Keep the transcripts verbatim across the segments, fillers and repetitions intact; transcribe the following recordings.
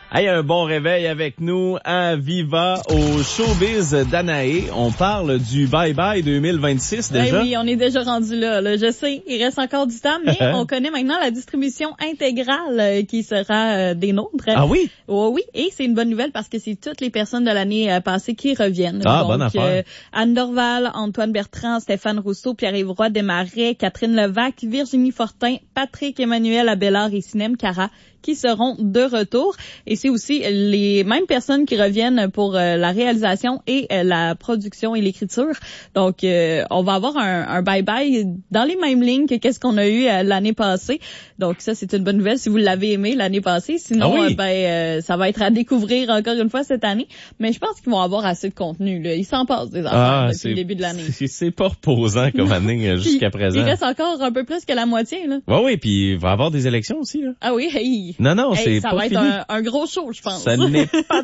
Hey, un bon réveil avec nous à Viva au Showbiz d'Anaé. On parle du Bye Bye deux mille vingt-six déjà. Oui, oui, on est déjà rendu là, là. Je sais, il reste encore du temps, mais on connaît maintenant la distribution intégrale euh, qui sera euh, des nôtres. Ah oui? Oh, oui, et c'est une bonne nouvelle parce que c'est toutes les personnes de l'année euh, passée qui reviennent. Ah, Donc, bonne affaire. Euh, Anne Dorval, Antoine Bertrand, Stéphane Rousseau, Pierre-Yves Roy Desmarais, Catherine Levac, Virginie Fortin, Patrick Emmanuel Abélard et Sinem Cara qui seront de retour. Et c'est aussi les mêmes personnes qui reviennent pour euh, la réalisation et euh, la production et l'écriture. Donc, euh, on va avoir un, un bye-bye dans les mêmes lignes que qu'est-ce qu'on a eu euh, l'année passée. Donc, ça, c'est une bonne nouvelle si vous l'avez aimé l'année passée. Sinon, ah oui. euh, ben, euh, ça va être à découvrir encore une fois cette année. Mais je pense qu'ils vont avoir assez de contenu. Là. Ils s'en passent des affaires ah, depuis le début de l'année. C'est, c'est pas reposant comme année jusqu'à présent. Il reste encore un peu plus que la moitié. Là. Oui, oui, puis il va y avoir des élections aussi. Là. Ah oui, hey. Non, non, hey, c'est ça pas va fini. être un, un gros show, je pense. Ça n'est pas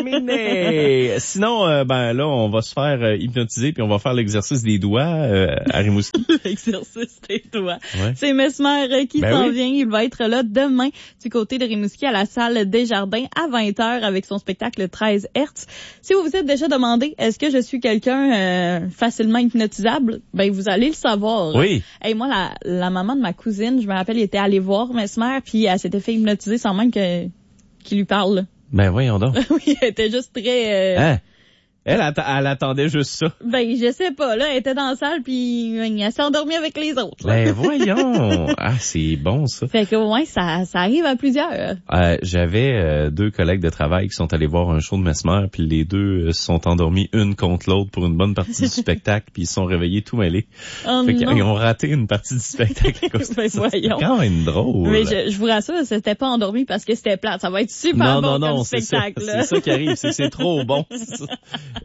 terminé. Sinon, euh, ben là, on va se faire euh, hypnotiser puis on va faire l'exercice des doigts euh, à Rimouski. L'exercice des doigts. Ouais. C'est Mesmer euh, qui ben s'en oui. vient. Il va être là demain du côté de Rimouski à la salle Desjardins à vingt heures avec son spectacle treize hertz. Si vous vous êtes déjà demandé est-ce que je suis quelqu'un euh, facilement hypnotisable, ben vous allez le savoir. Oui. Hey, moi, la, la maman de ma cousine, je me rappelle, elle était allée voir Mesmer puis elle s'était fait hypnotiser sans même que qu'il lui parle. Ben voyons donc. Oui, elle était juste très... Euh... Hein? Elle, elle, elle attendait juste ça. Ben, je sais pas, là, elle était dans la salle, puis elle s'est endormie avec les autres. Ben voyons! Ah, c'est bon, ça. Fait que, ouais, ça, ça arrive à plusieurs. Euh, j'avais euh, deux collègues de travail qui sont allés voir un show de Mesmer, puis les deux euh, se sont endormis une contre l'autre pour une bonne partie du spectacle, puis ils se sont réveillés tout mêlés. Oh fait non. qu'ils ont raté une partie du spectacle à cause de Ben, ça. voyons. C'est quand même drôle. Mais je, je vous rassure, c'était pas endormi parce que c'était plate. Ça va être super non, bon non, non, comme c'est spectacle. Ça, là. c'est ça qui arrive, c'est, c'est trop bon. C'est ça.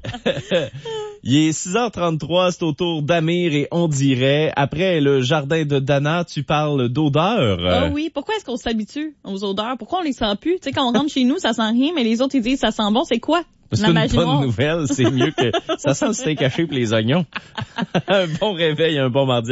Il est six heures trente-trois, c'est au tour d'Amir et on dirait, après le jardin de Dana, tu parles d'odeur. Ah oui, pourquoi est-ce qu'on s'habitue aux odeurs? Pourquoi on les sent plus? Tu sais, quand on rentre chez nous, ça sent rien, mais les autres, ils disent ça sent bon. C'est quoi? C'est La une magie bonne noire. nouvelle, c'est mieux que ça sent le steak haché et les oignons. Un bon réveil, un bon mardi.